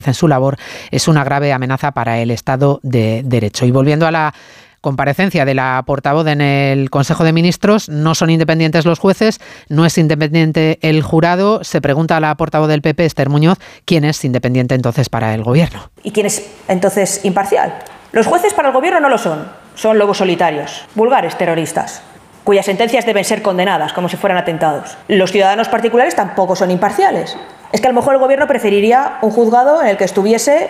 en su labor es una grave amenaza para el Estado de Derecho. Y volviendo a la comparecencia de la portavoz en el Consejo de Ministros, no son independientes los jueces, no es independiente el jurado. Se pregunta a la portavoz del PP, Esther Muñoz, ¿quién es independiente entonces para el Gobierno? ¿Y quién es entonces imparcial? Los jueces para el Gobierno no lo son lobos solitarios, vulgares terroristas, cuyas sentencias deben ser condenadas como si fueran atentados. Los ciudadanos particulares tampoco son imparciales. Es que a lo mejor el Gobierno preferiría un juzgado en el que estuviese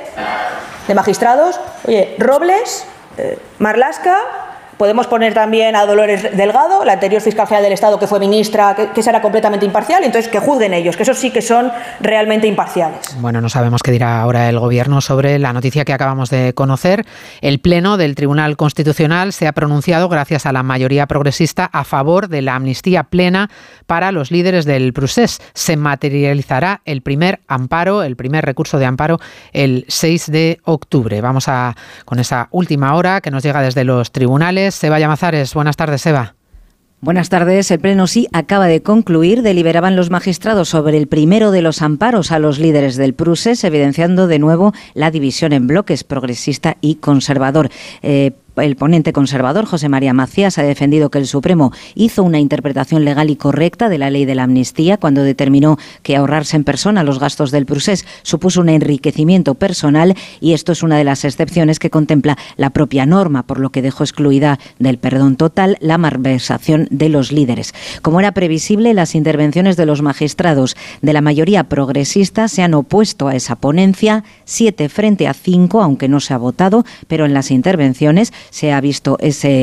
de magistrados, Robles, Marlaska. Podemos poner también a Dolores Delgado, la anterior fiscal general del Estado que fue ministra, que será completamente imparcial, entonces que juzguen ellos, que esos sí que son realmente imparciales. Bueno, no sabemos qué dirá ahora el Gobierno sobre la noticia que acabamos de conocer. El Pleno del Tribunal Constitucional se ha pronunciado, gracias a la mayoría progresista, a favor de la amnistía plena para los líderes del procés. Se materializará el primer recurso de amparo, el 6 de octubre. Vamos con esa última hora que nos llega desde los tribunales. Seba Llamazares, buenas tardes, Seba. Buenas tardes. El Pleno sí acaba de concluir. Deliberaban los magistrados sobre el primero de los amparos a los líderes del procés, evidenciando de nuevo la división en bloques progresista y conservador. El ponente conservador, José María Macías, ha defendido que el Supremo hizo una interpretación legal y correcta de la ley de la amnistía cuando determinó que ahorrarse en persona los gastos del procés supuso un enriquecimiento personal, y esto es una de las excepciones que contempla la propia norma, por lo que dejó excluida del perdón total la malversación de los líderes. Como era previsible, las intervenciones de los magistrados de la mayoría progresista se han opuesto a esa ponencia, 7 frente a 5, aunque no se ha votado, pero en las intervenciones se ha visto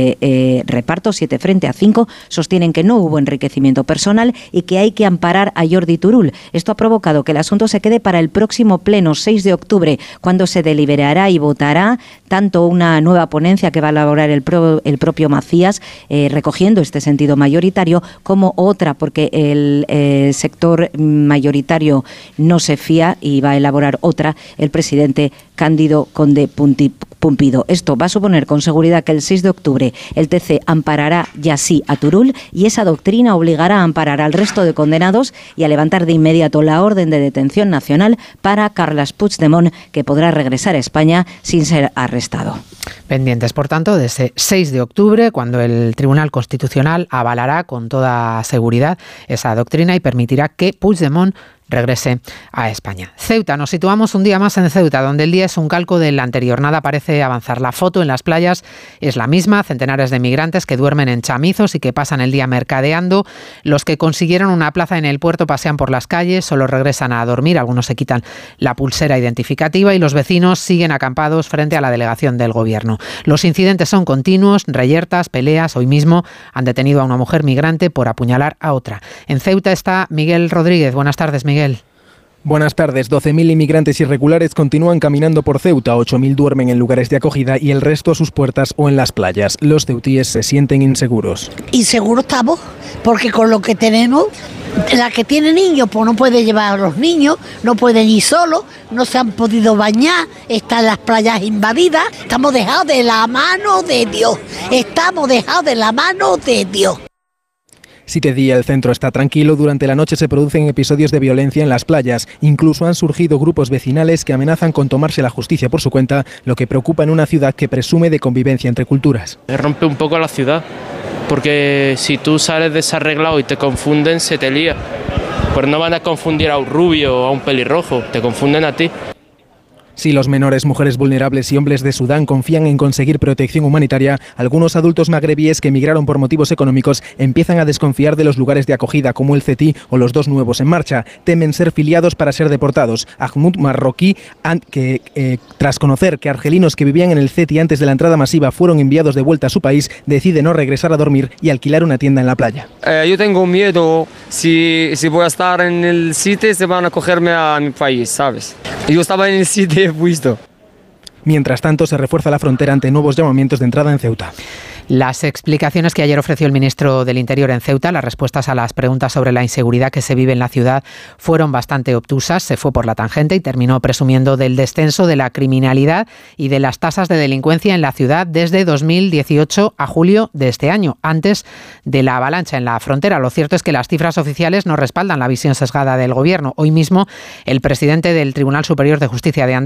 ese reparto, 7 frente a 5, sostienen que no hubo enriquecimiento personal y que hay que amparar a Jordi Turull. Esto ha provocado que el asunto se quede para el próximo pleno, 6 de octubre, cuando se deliberará y votará tanto una nueva ponencia que va a elaborar el propio Macías, recogiendo este sentido mayoritario, como otra, porque el sector mayoritario no se fía, y va a elaborar otra el presidente Cándido Conde Pumpido. Esto va a suponer con seguridad que el 6 de octubre el TC amparará ya sí a Turull, y esa doctrina obligará a amparar al resto de condenados y a levantar de inmediato la orden de detención nacional para Carles Puigdemont, que podrá regresar a España sin ser arrestado. Pendientes, por tanto, de ese 6 de octubre, cuando el Tribunal Constitucional avalará con toda seguridad esa doctrina y permitirá que Puigdemont regrese a España. Ceuta, nos situamos un día más en Ceuta, donde el día es un calco del anterior. Nada parece avanzar. La foto en las playas es la misma, centenares de migrantes que duermen en chamizos y que pasan el día mercadeando. Los que consiguieron una plaza en el puerto pasean por las calles, solo regresan a dormir, algunos se quitan la pulsera identificativa, y los vecinos siguen acampados frente a la delegación del Gobierno. Los incidentes son continuos, reyertas, peleas. Hoy mismo han detenido a una mujer migrante por apuñalar a otra. En Ceuta está Miguel Rodríguez. Buenas tardes, Miguel. Buenas tardes. 12.000 inmigrantes irregulares continúan caminando por Ceuta. 8.000 duermen en lugares de acogida y el resto a sus puertas o en las playas. Los ceutíes se sienten inseguros. Inseguros estamos, porque con lo que tenemos, la que tiene niños pues no puede llevar a los niños, no pueden ir solos, no se han podido bañar, están las playas invadidas. Estamos dejados de la mano de Dios. Estamos dejados de la mano de Dios. Si de día el centro está tranquilo, durante la noche se producen episodios de violencia en las playas. Incluso han surgido grupos vecinales que amenazan con tomarse la justicia por su cuenta, lo que preocupa en una ciudad que presume de convivencia entre culturas. Rompe un poco la ciudad, porque si tú sales desarreglado y te confunden, se te lía. Pues no van a confundir a un rubio o a un pelirrojo, te confunden a ti. Si los menores, mujeres vulnerables y hombres de Sudán confían en conseguir protección humanitaria, algunos adultos magrebíes que emigraron por motivos económicos empiezan a desconfiar de los lugares de acogida como el CETI o los 2 nuevos en marcha. Temen ser filiados para ser deportados. Ahmoud Marroquí, tras conocer que argelinos que vivían en el CETI antes de la entrada masiva fueron enviados de vuelta a su país, decide no regresar a dormir y alquilar una tienda en la playa. Yo tengo miedo, si voy a estar en el sitio, se van a cogerme a mi país, ¿sabes? Yo estaba en el sitio. Mientras tanto, se refuerza la frontera ante nuevos llamamientos de entrada en Ceuta. Las explicaciones que ayer ofreció el ministro del Interior en Ceuta, las respuestas a las preguntas sobre la inseguridad que se vive en la ciudad, fueron bastante obtusas. Se fue por la tangente y terminó presumiendo del descenso de la criminalidad y de las tasas de delincuencia en la ciudad desde 2018 a julio de este año, antes de la avalancha en la frontera. Lo cierto es que las cifras oficiales no respaldan la visión sesgada del Gobierno. Hoy mismo, el presidente del Tribunal Superior de Justicia de Andorra